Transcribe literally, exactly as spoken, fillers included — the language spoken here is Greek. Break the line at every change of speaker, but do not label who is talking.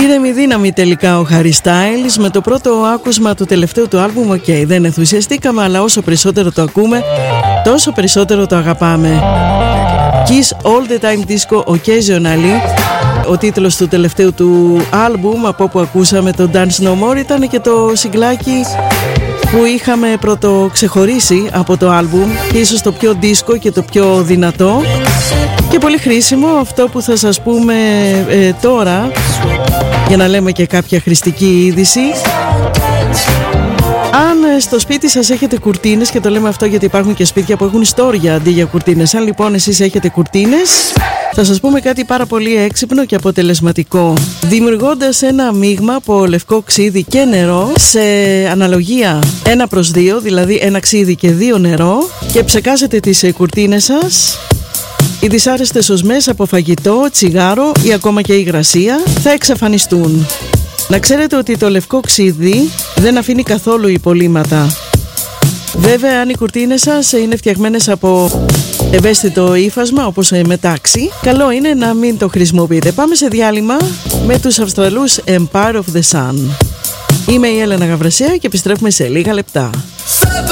Ήρεμη δύναμη τελικά ο Harry Styles με το πρώτο άκουσμα του τελευταίου του άλμπουμ. Οκ, okay, δεν ενθουσιαστήκαμε, αλλά όσο περισσότερο το ακούμε, τόσο περισσότερο το αγαπάμε. Kiss All The Time Disco Occasionally, ο τίτλος του τελευταίου του άλμπουμ, από όπου ακούσαμε το Dance No More, ήταν και το συγκλάκι που είχαμε πρώτο ξεχωρίσει από το άλμπουμ και ίσως το πιο disco και το πιο δυνατό και πολύ χρήσιμο αυτό που θα σας πούμε ε, τώρα, για να λέμε και κάποια χρηστική είδηση. Αν στο σπίτι σας έχετε κουρτίνες, και το λέμε αυτό γιατί υπάρχουν και σπίτια που έχουν στόρια αντί για κουρτίνες, αν λοιπόν εσείς έχετε κουρτίνες, θα σας πούμε κάτι πάρα πολύ έξυπνο και αποτελεσματικό. Δημιουργώντας ένα μείγμα από λευκό ξύδι και νερό σε αναλογία ένα προς δύο, δηλαδή ένα ξύδι και δύο νερό, και ψεκάζετε τις κουρτίνες σας, οι δυσάρεστες οσμές από φαγητό, τσιγάρο ή ακόμα και υγρασία θα εξαφανιστούν. Να ξέρετε ότι το λευκό ξύδι δεν αφήνει καθόλου υπολείμματα. Βέβαια, αν οι κουρτίνες σας είναι φτιαγμένες από ευαίσθητο ύφασμα όπως μετάξι, καλό είναι να μην το χρησιμοποιείτε. Πάμε σε διάλειμμα με τους Αυστραλούς Empire of the Sun. Είμαι η Έλενα Γαβρασία και επιστρέφουμε σε λίγα λεπτά.